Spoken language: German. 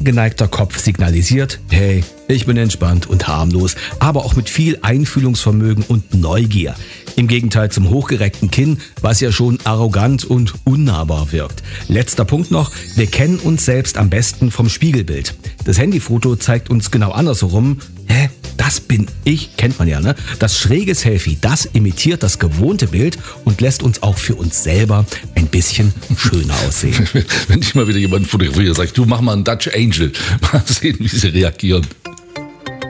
geneigter Kopf signalisiert, hey, ich bin entspannt und harmlos, aber auch mit viel Einfühlungsvermögen und Neugier. Im Gegenteil zum hochgereckten Kinn, was ja schon arrogant und unnahbar wirkt. Letzter Punkt noch, wir kennen uns selbst am besten vom Spiegelbild. Das Handyfoto zeigt uns genau andersherum, das bin ich, kennt man ja, ne? Das schräge Selfie, das imitiert das gewohnte Bild und lässt uns auch für uns selber ein bisschen schöner aussehen. Wenn ich mal wieder jemanden fotografiere, sag ich, du mach mal einen Dutch Angel. Mal sehen, wie sie reagieren.